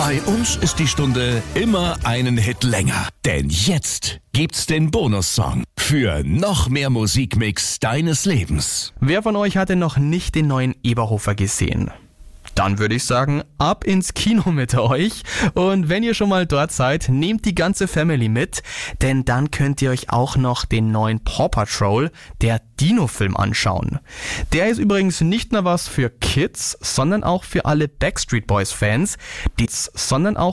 Bei uns ist die Stunde immer einen Hit länger. Denn jetzt gibt's den Bonussong für noch mehr Musikmix deines Lebens. Wer von euch hat denn noch nicht den neuen Eberhofer gesehen? Dann würde ich sagen, ab ins Kino mit euch. Und wenn ihr schon mal dort seid, nehmt die ganze Family mit, denn dann könnt ihr euch auch noch den neuen Paw Patrol, der Dino-Film, anschauen. Der ist übrigens nicht nur was für Kids, sondern auch für alle Backstreet Boys-Fans, sondern auch